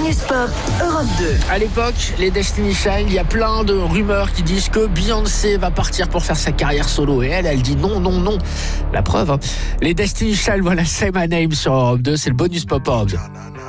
bonus pop Europe 2. À l'époque, les Destiny Child, il y a plein de rumeurs qui disent que Beyoncé va partir pour faire sa carrière solo. Et elle dit non. La preuve, hein. Les Destiny Child, voilà, Say My Name sur Europe 2, c'est le bonus pop Europe 2.